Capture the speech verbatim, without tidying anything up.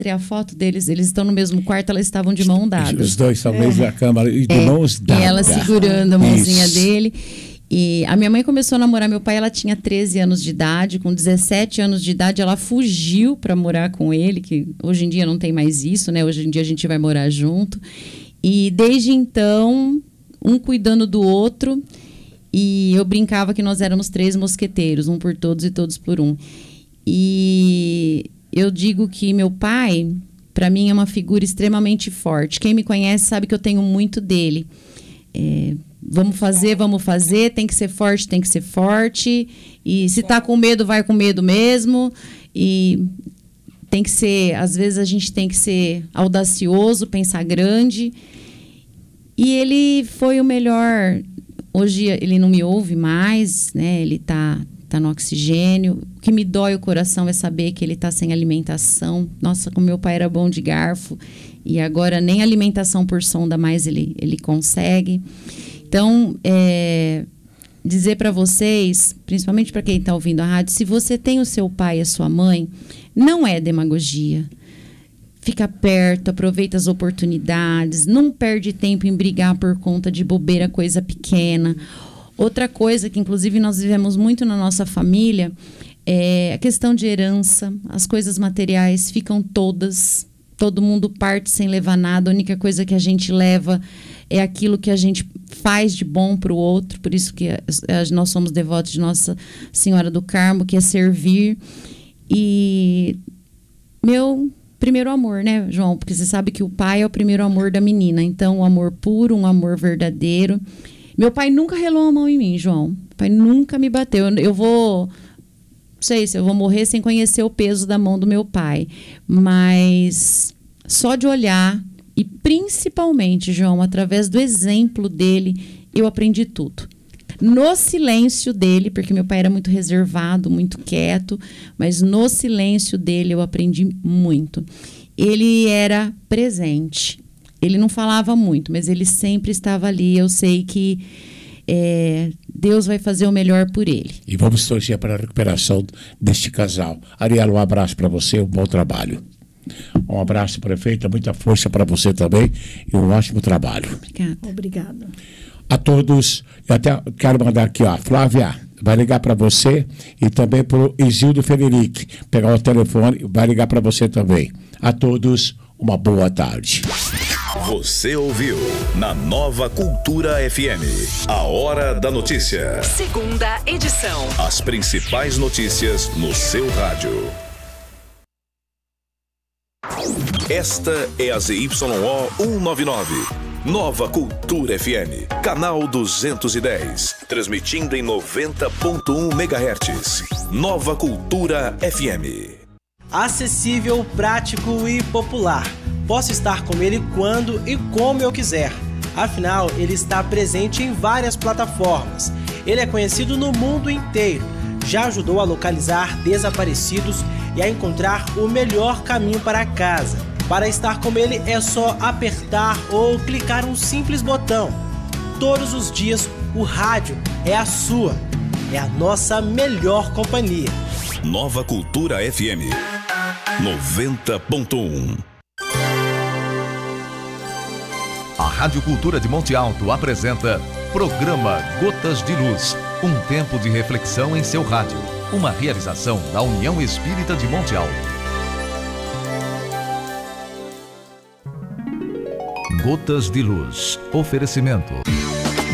a foto deles, eles estão no mesmo quarto, elas estavam de mão dada. Os dois estão no meio da cama e de É, mãos dadas. E ela segurando a mãozinha Isso. dele. E a minha mãe começou a namorar meu pai, ela tinha treze anos de idade. Com dezessete anos de idade, ela fugiu para morar com ele, que hoje em dia não tem mais isso, né? Hoje em dia a gente vai morar junto. E desde então, um cuidando do outro. E eu brincava que nós éramos três mosqueteiros, um por todos e todos por um. E eu digo que meu pai, para mim, é uma figura extremamente forte. Quem me conhece sabe que eu tenho muito dele. É, vamos fazer, vamos fazer, tem que ser forte, tem que ser forte. E se tá com medo, vai com medo mesmo. E tem que ser, às vezes a gente tem que ser audacioso, pensar grande. E ele foi o melhor. Hoje ele não me ouve mais, né? Ele tá, tá no oxigênio. O que me dói o coração é saber que ele tá sem alimentação. Nossa, como meu pai era bom de garfo. E agora nem alimentação por sonda mais ele, ele consegue. Então, é, dizer para vocês, principalmente para quem está ouvindo a rádio, se você tem o seu pai e a sua mãe, não é demagogia. Fica perto, aproveita as oportunidades, não perde tempo em brigar por conta de bobeira, coisa pequena. Outra coisa que, inclusive, nós vivemos muito na nossa família é a questão de herança. As coisas materiais ficam todas... Todo mundo parte sem levar nada. A única coisa que a gente leva é aquilo que a gente faz de bom para o outro. Por isso que nós somos devotos de Nossa Senhora do Carmo, que é servir. E meu primeiro amor, né, João? Porque você sabe que o pai é o primeiro amor da menina. Então, um amor puro, um amor verdadeiro. Meu pai nunca relou a mão em mim, João. O pai nunca me bateu. Eu, eu vou... Não sei se eu vou morrer sem conhecer o peso da mão do meu pai. Mas só de olhar, e principalmente, João, através do exemplo dele, eu aprendi tudo. No silêncio dele, porque meu pai era muito reservado, muito quieto, mas no silêncio dele eu aprendi muito. Ele era presente. Ele não falava muito, mas ele sempre estava ali. Eu sei que é, Deus vai fazer o melhor por ele. E vamos torcer para a recuperação deste casal. Ariela, um abraço para você, um bom trabalho. Um abraço, prefeita, muita força para você também e um ótimo trabalho. Obrigada. Obrigada. A todos, eu até quero mandar aqui, ó, Flávia, vai ligar para você e também para o Isildo Federic, pegar o telefone, vai ligar para você também. A todos, uma boa tarde. Você ouviu na Nova Cultura F M, a Hora da Notícia. Segunda edição. As principais notícias no seu rádio. Esta é a Z Y O cento e noventa e nove. Nova Cultura F M, canal duzentos e dez, transmitindo em noventa ponto um megahertz. Nova Cultura F M. Acessível, prático e popular. Posso estar com ele quando e como eu quiser. Afinal, ele está presente em várias plataformas. Ele é conhecido no mundo inteiro. Já ajudou a localizar desaparecidos e a encontrar o melhor caminho para casa. Para estar com ele é só apertar ou clicar um simples botão. Todos os dias o rádio é a sua, é a nossa melhor companhia. Nova Cultura F M noventa ponto um. A Rádio Cultura de Monte Alto apresenta Programa Gotas de Luz, um tempo de reflexão em seu rádio. Uma realização da União Espírita de Monte Alto. Gotas de Luz. Oferecimento.